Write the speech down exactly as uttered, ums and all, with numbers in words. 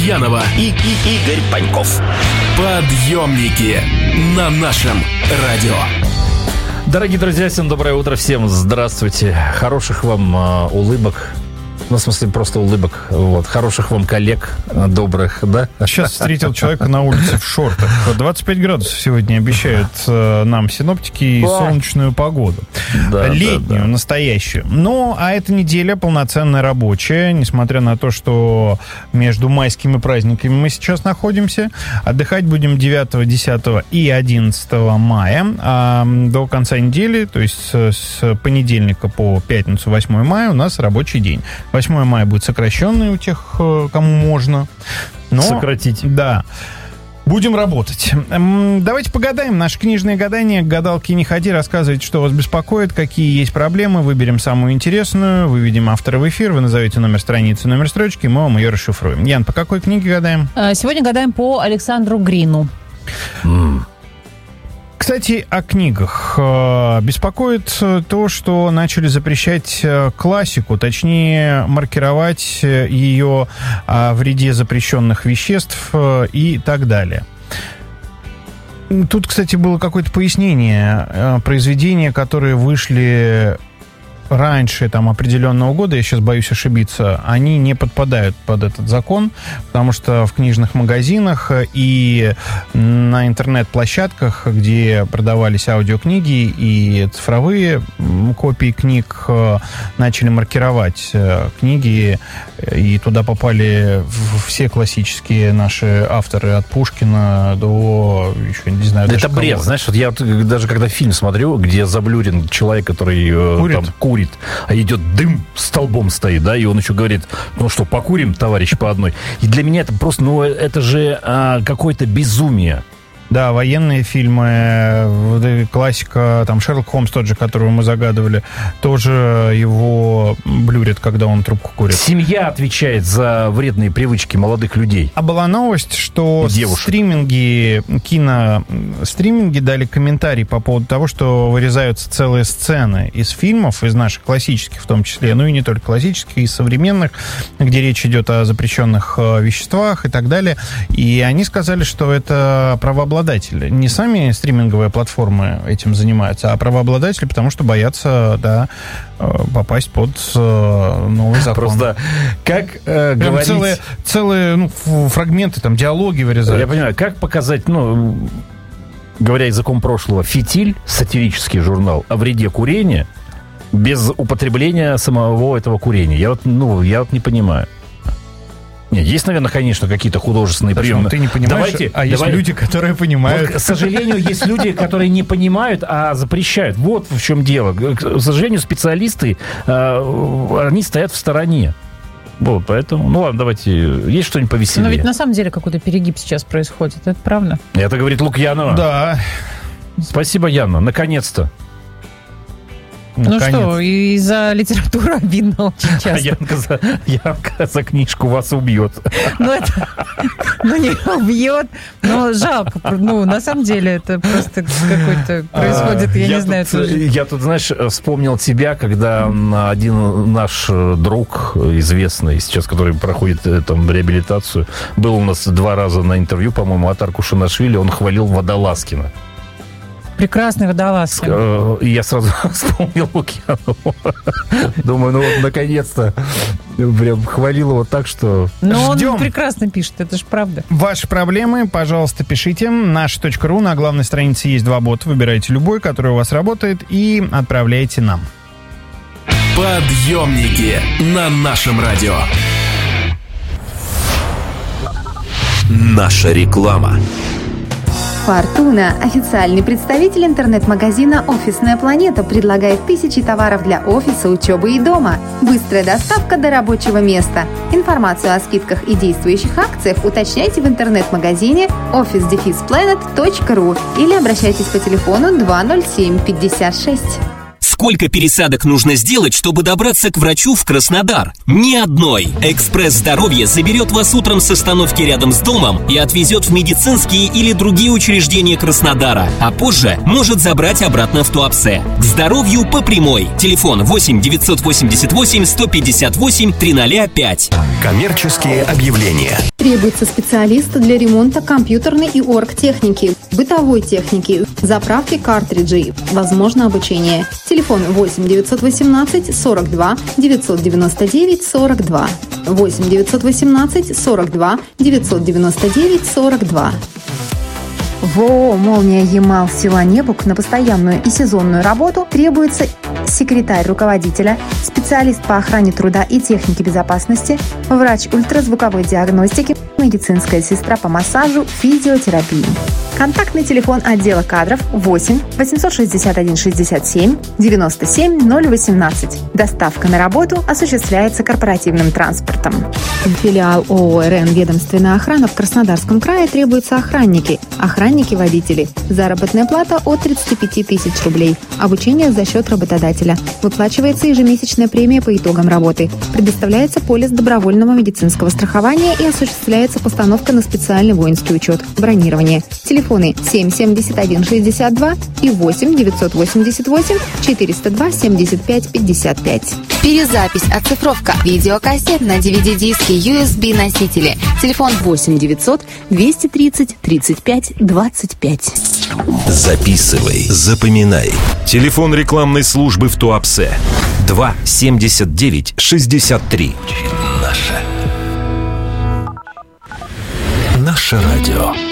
Янова и, и Игорь Паньков. Подъемники на нашем радио. Дорогие друзья, всем доброе утро, всем здравствуйте. Хороших вам э, улыбок. Ну, в смысле, просто улыбок. Вот. Хороших вам коллег, добрых, да? Сейчас встретил человека на улице в шортах. двадцать пять градусов сегодня обещают э, нам синоптики и солнечную погоду. Да, летнюю, да, да. Настоящую. Ну, а эта неделя полноценная рабочая, несмотря на то, что между майскими праздниками мы сейчас находимся. Отдыхать будем девятого, десятого и одиннадцатого мая. А до конца недели, то есть с, с понедельника по пятницу, восьмое мая, у нас рабочий день. восьмое мая будет сокращенный у тех, кому можно. Но, сократить. Да. Будем работать. Давайте погадаем. Наше книжное гадание. К гадалке не ходи, рассказывайте, что вас беспокоит, какие есть проблемы. Выберем самую интересную, выведем автора в эфир, вы назовете номер страницы, номер строчки, мы вам ее расшифруем. Ян, по какой книге гадаем? Сегодня гадаем по Александру Грину. Mm. Кстати, о книгах. Беспокоит то, что начали запрещать классику, точнее, маркировать ее о вреде запрещенных веществ и так далее. Тут, кстати, было какое-то пояснение. Произведения, которые вышли раньше там, определенного года, я сейчас боюсь ошибиться, они не подпадают под этот закон, потому что в книжных магазинах и на интернет-площадках, где продавались аудиокниги и цифровые копии книг, начали маркировать книги, и туда попали все классические наши авторы от Пушкина до, еще не знаю, это бред, кого. Знаешь, вот я вот даже когда фильм смотрю, где заблюрен человек, который курит, там, курит, а идет дым, столбом стоит, да, и он еще говорит, ну что, покурим, товарищ, по одной. И для меня это просто, ну, это же а, какое-то безумие. Да, военные фильмы, классика, там, Шерлок Холмс тот же, которого мы загадывали, тоже его блюрят, когда он трубку курит. Семья отвечает за вредные привычки молодых людей. А была новость, что стриминги, киностриминги дали комментарий по поводу того, что вырезаются целые сцены из фильмов, из наших классических в том числе, ну и не только классических, и современных, где речь идет о запрещенных веществах и так далее. И они сказали, что это правообладатели. Не сами стриминговые платформы этим занимаются, а правообладатели, потому что боятся, да, попасть под новый закон. Просто как э, говорить... Целые, целые ну, фрагменты, там, диалоги вырезают. Я понимаю, как показать, ну, говоря языком прошлого, фитиль, сатирический журнал о вреде курения без употребления самого этого курения. Я вот, ну, я вот не понимаю. Нет, есть, наверное, конечно, какие-то художественные Даже приемы. Ты не понимаешь, давайте, а есть давай... люди, которые понимают. Вот, к сожалению, есть люди, которые не понимают, а запрещают. Вот в чем дело. К сожалению, специалисты, э, они стоят в стороне. Вот, поэтому, ну ладно, давайте, есть что-нибудь повеселее? Но ведь на самом деле какой-то перегиб сейчас происходит, это правда? Это говорит Лукьянова. Да. Спасибо, Яна, наконец-то. Ну Наконец. Что, из-за литературы обидно очень часто. Янка за, Янка за книжку вас убьет. Ну, это... Ну, не убьет, но жалко. Ну, на самом деле, это просто какой-то происходит, я, я не тут, знаю. Тоже. Я тут, знаешь, вспомнил тебя, когда один наш друг известный, сейчас, который проходит там реабилитацию, был у нас два раза на интервью, по-моему, от Аркушинашвили, он хвалил Водолазкина. Прекрасный Водолазкин. И я сразу вспомнил Лукьянову. Думаю, ну вот, наконец-то. Прям хвалил его так, что... Но Ждем. Он прекрасно пишет, это же правда. Ваши проблемы, пожалуйста, пишите. наш точка ру, на главной странице есть два бота. Выбирайте любой, который у вас работает, и отправляйте нам. Подъемники на нашем радио. Наша реклама. Фортуна, официальный представитель интернет-магазина «Офисная планета», предлагает тысячи товаров для офиса, учебы и дома. Быстрая доставка до рабочего места. Информацию о скидках и действующих акциях уточняйте в интернет-магазине офис дефис планет точка ру или обращайтесь по телефону два ноль семь пятьдесят шесть. Сколько пересадок нужно сделать, чтобы добраться к врачу в Краснодар? Ни одной. «Экспресс Здоровья» заберет вас утром с остановки рядом с домом и отвезет в медицинские или другие учреждения Краснодара, а позже может забрать обратно в Туапсе. К здоровью по прямой. Телефон восемь девятьсот восемьдесят восемь сто пятьдесят восемь триста пять. Коммерческие объявления. Требуется специалист для ремонта компьютерной и оргтехники, бытовой техники, заправки картриджей. Возможно обучение. Телефон восемь девятьсот восемнадцать сорок два девятьсот девяносто девять сорок два. восемь девятьсот восемнадцать сорок два девятьсот девяносто девять сорок два. В ООО «Молния Ямал» Сила-Небук на постоянную и сезонную работу требуется секретарь руководителя, специалист по охране труда и технике безопасности, врач ультразвуковой диагностики, медицинская сестра по массажу, физиотерапии. Контактный телефон отдела кадров восемь восемьсот шестьдесят один шестьдесят семь девяносто семь ноль восемнадцать. Доставка на работу осуществляется корпоративным транспортом. Филиал ООО «РН Ведомственная охрана» в Краснодарском крае требуются охранники, охранники-водители. Заработная плата от тридцати пяти тысяч рублей. Обучение за счет работодателя. Выплачивается ежемесячная премия по итогам работы. Предоставляется полис добровольного медицинского страхования и осуществляется постановка на специальный воинский учет. Бронирование. Телефоны семь семьдесят один шестьдесят два и восемь девятьсот восемьдесят восемь четыреста два семьдесят пять пятьдесят пять. Перезапись, оцифровка, видеокассет на ди ви ди-диски, ю эс би-носители. Телефон восемь девятьсот двести тридцать тридцать пять двадцать пять. Записывай, запоминай. Телефон рекламной службы в Туапсе два семьдесят девять шестьдесят три. Наше. Наше радио.